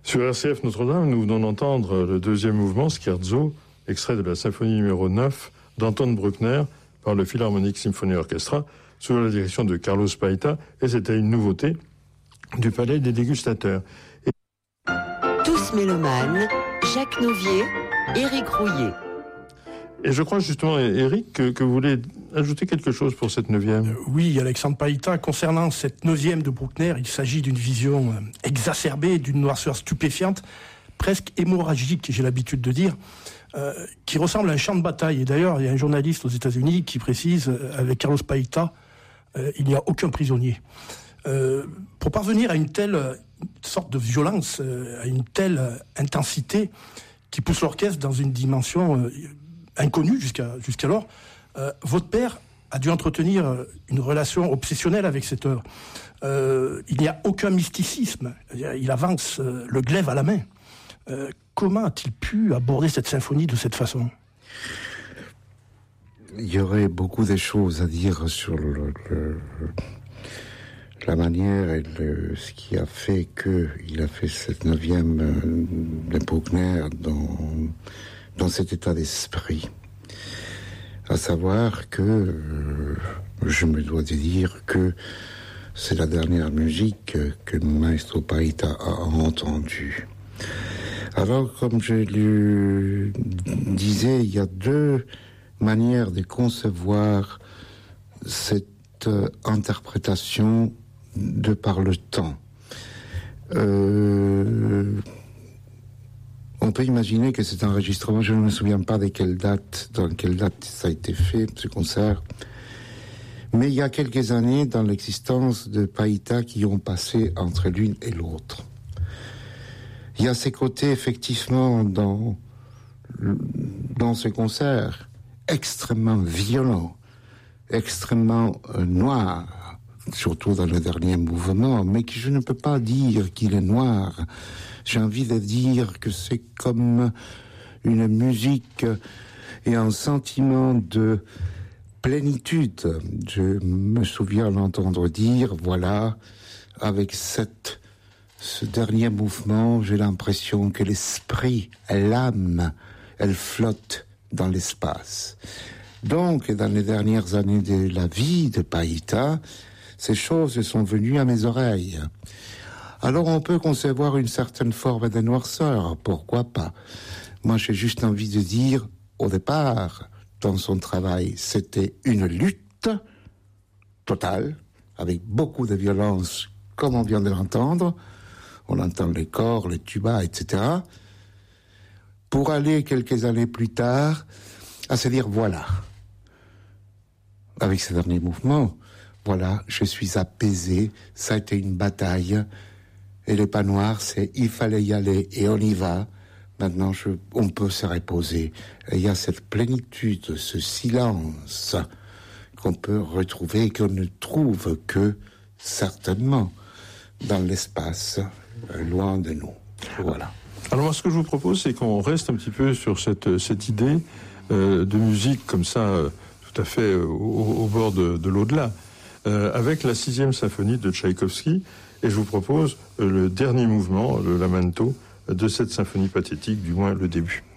Sur RCF Notre-Dame, nous venons d'entendre le deuxième mouvement, Scherzo, extrait de la symphonie numéro 9 d'Anton Bruckner par le Philharmonic Symphony Orchestra sous la direction de Carlos Paita, et c'était une nouveauté du Palais des Dégustateurs. Tous mélomanes, Jacques Nouvier, Éric Rouillet. Et je crois justement, Éric, que vous voulez ajouter quelque chose pour cette 9e. Oui, Alexandre Paita, concernant cette 9e de Bruckner, il s'agit d'une vision exacerbée, d'une noirceur stupéfiante, presque hémorragique, j'ai l'habitude de dire, qui ressemble à un champ de bataille. Et d'ailleurs, il y a un journaliste aux États-Unis qui précise, avec Carlos Paita, il n'y a aucun prisonnier. Pour parvenir à une telle sorte de violence, à une telle intensité, qui pousse l'orchestre dans une dimension inconnue jusqu'alors, votre père a dû entretenir une relation obsessionnelle avec cette œuvre. Il n'y a aucun mysticisme. Il avance le glaive à la main. Comment a-t-il pu aborder cette symphonie de cette façon ? Il y aurait beaucoup de choses à dire sur la manière et ce qui a fait qu'il a fait cette 9e de Bruckner dans cet état d'esprit. À savoir que je me dois de dire que c'est la dernière musique que mon maestro Paita a entendue. Alors, comme je le disais, il y a deux manières de concevoir cette interprétation de par le temps. On peut imaginer que cet enregistrement, je ne me souviens pas dans quelle date ça a été fait, ce concert, mais il y a quelques années dans l'existence de Paita qui ont passé entre l'une et l'autre. Il y a ces côtés, effectivement, dans ce concert, extrêmement violents, extrêmement noirs, surtout dans le dernier mouvement, mais que je ne peux pas dire qu'il est noir. J'ai envie de dire que c'est comme une musique et un sentiment de plénitude. Je me souviens l'entendre dire, voilà, avec ce dernier mouvement, j'ai l'impression que l'esprit, l'âme, elle flotte dans l'espace. Donc, dans les dernières années de la vie de Paita, ces choses sont venues à mes oreilles. Alors on peut concevoir une certaine forme de noirceur, pourquoi pas. Moi j'ai juste envie de dire, au départ, dans son travail, c'était une lutte totale, avec beaucoup de violence, comme on vient de l'entendre. On entend les corps, les tubas, etc. Pour aller quelques années plus tard, à se dire, voilà, avec ce dernier mouvement, voilà, je suis apaisé, ça a été une bataille. Et le pas noir, c'est il fallait y aller et on y va. Maintenant, on peut se reposer. Et il y a cette plénitude, ce silence qu'on peut retrouver et qu'on ne trouve que certainement dans l'espace, loin de nous. Voilà. Alors moi, ce que je vous propose, c'est qu'on reste un petit peu sur cette idée de musique comme ça, tout à fait au bord de l'au-delà, avec la 6e symphonie de Tchaïkovski. Et je vous propose le dernier mouvement, le lamento, de cette symphonie pathétique, du moins le début.